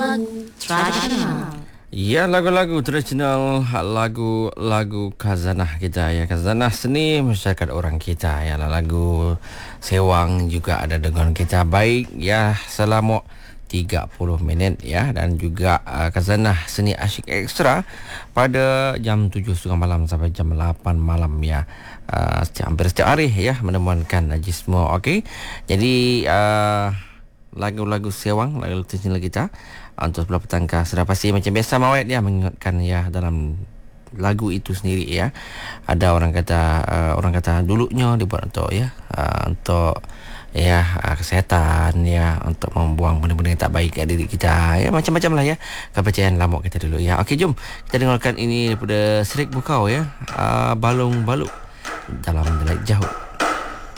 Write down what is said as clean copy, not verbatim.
lagu-lagu tradisional. Ya, lagu-lagu tradisional, lagu-lagu khazanah kita ya. Khazanah seni masyarakat orang kita ya. Lagu sewang juga ada dengan kita. Baik ya, selama 30 minit ya. Dan juga khazanah seni asyik ekstra pada jam 7.30 malam sampai jam 8 malam ya. Hampir setiap hari ya menemukan Najis semua. Okey. Jadi lagu-lagu sewang, lagu tradisional kita untuk sebelah petangkah sudah pasti macam biasa Mawet ya, mengingatkan ya dalam lagu itu sendiri ya. Ada orang kata dulunya dibuat untuk ya untuk ya kesihatan ya, untuk membuang benda-benda yang tak baik kat diri kita ya, macam-macam lah ya kepercayaan lama kita dulu ya. Okey, jom kita dengarkan ini daripada Serik Bukau ya, Balung Baluk dalam Delai Jauh.